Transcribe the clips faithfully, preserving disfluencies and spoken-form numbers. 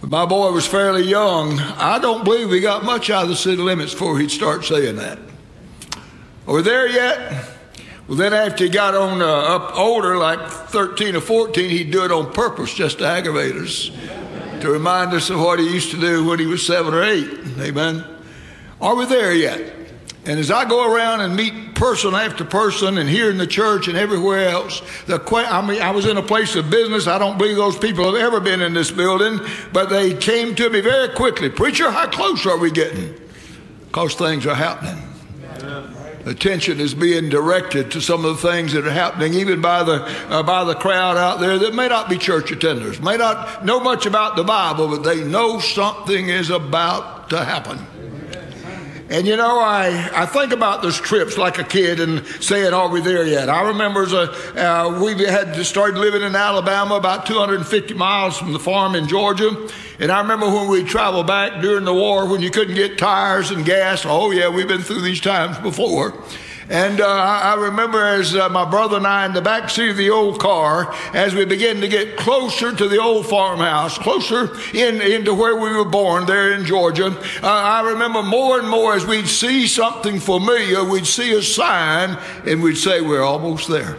My boy was fairly young. I don't believe he got much out of the city limits before he'd start saying that. Are we there yet? Well, then after he got on uh, up older, like thirteen or fourteen, he'd do it on purpose just to aggravate us, to remind us of what he used to do when he was seven or eight. Amen. Are we there yet? And as I go around and meet person after person, and here in the church and everywhere else, the I mean, I was in a place of business. I don't believe those people have ever been in this building, but they came to me very quickly. Preacher, how close are we getting? Because things are happening. Attention is being directed to some of the things that are happening, even by the uh, by the crowd out there that may not be church attenders, may not know much about the Bible, but they know something is about to happen. And you know, I, I think about those trips like a kid and saying, are we there yet? I remember as a, uh, we had started living in Alabama, about two hundred fifty miles from the farm in Georgia. And I remember when we traveled back during the war, when you couldn't get tires and gas. Oh yeah, we've been through these times before. And uh, I remember as uh, my brother and I in the back seat of the old car, as we began to get closer to the old farmhouse, closer in into where we were born there in Georgia, uh, I remember more and more as we'd see something familiar, we'd see a sign, and we'd say, we're almost there.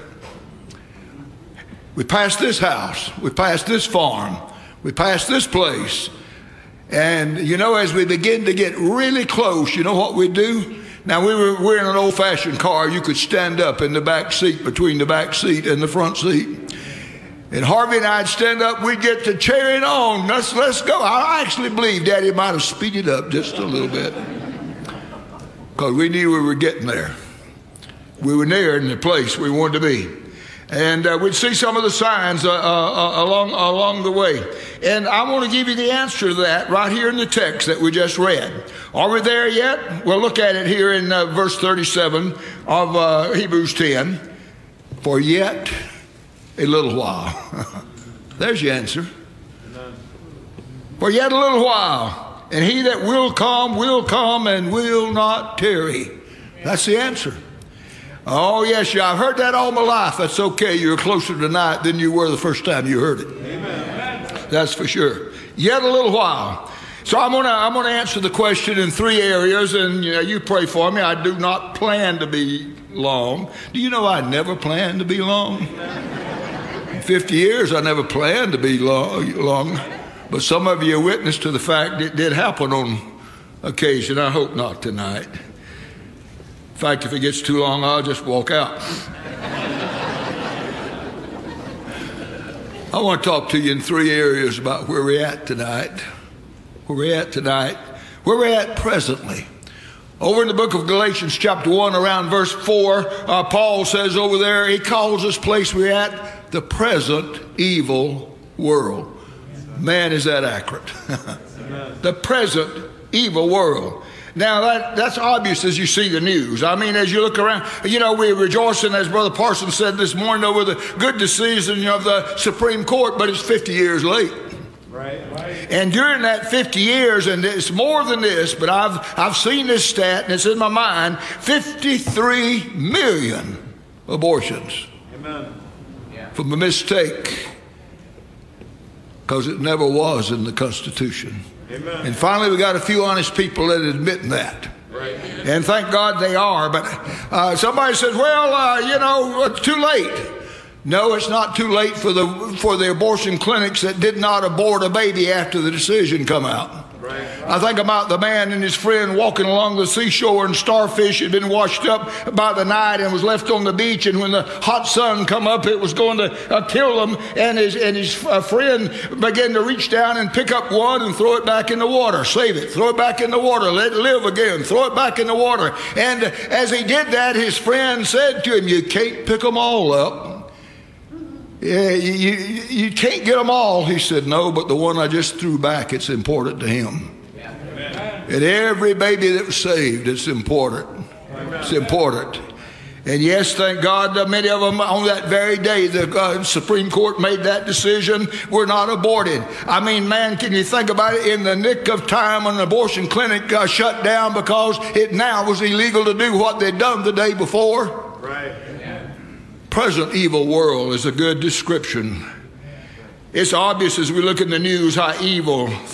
We passed this house, we passed this farm, we passed this place. And you know, as we begin to get really close, you know what we do? Now, we were, we're in an old-fashioned car. You could stand up in the back seat, between the back seat and the front seat. And Harvey and I'd stand up. We'd get to cheering on. Let's, let's go. I actually believe Daddy might have speeded up just a little bit, because we knew we were getting there. We were near in the place we wanted to be. And uh, we'd see some of the signs uh, uh, along along the way. And I want to give you the answer to that right here in the text that we just read. Are we there yet? Well, look at it here in uh, verse thirty-seven of uh, Hebrews ten. For yet a little while. There's your answer. For yet a little while. And he that will come, will come and will not tarry. That's the answer. Oh, yes, yeah, I've heard that all my life. That's okay. You're closer tonight than you were the first time you heard it. Amen. That's for sure. Yet a little while. So I'm gonna I'm gonna answer the question in three areas, and you know, you pray for me. I do not plan to be long. Do you know I never planned to be long? In fifty years, I never planned to be long, long. But some of you are witness to the fact it did happen on occasion. I hope not tonight. In fact, if it gets too long, I'll just walk out. I want to talk to you in three areas about where we're at tonight. Where we're at tonight. Where we're at presently. Over in the book of Galatians chapter one, around verse four, uh, Paul says over there, he calls this place we're at the present evil world. Man, is that accurate. The present evil world. Now, that, that's obvious as you see the news. I mean, as you look around, you know, we're rejoicing, as Brother Parsons said this morning, over the good decision of the Supreme Court, but it's fifty years late. Right, right. And during that fifty years, and it's more than this, but I've, I've seen this stat, and it's in my mind, fifty-three million abortions. Amen. Yeah. From a mistake, because it never was in the Constitution. Amen. And finally, we got a few honest people that admit that. Right. And thank God they are. But uh, somebody says, well, uh, you know, it's too late. No, it's not too late for the for the abortion clinics that did not abort a baby after the decision come out. Right. I think about the man and his friend walking along the seashore, and starfish had been washed up by the night and was left on the beach, and when the hot sun come up, it was going to uh, kill them, and his and his uh, friend began to reach down and pick up one and throw it back in the water, save it, throw it back in the water, let it live again, throw it back in the water. And as he did that, his friend said to him, you can't pick them all up. Yeah, you, you, you can't get them all. He said, no, but the one I just threw back, it's important to him. Amen. And every baby that was saved, it's important. Amen. It's important. And yes, thank God, uh, many of them on that very day, the uh, Supreme Court made that decision, were not aborted. I mean, man, can you think about it? In the nick of time, when an abortion clinic uh, shut down because it now was illegal to do what they'd done the day before. Right. Present evil world is a good description. It's obvious as we look in the news how evil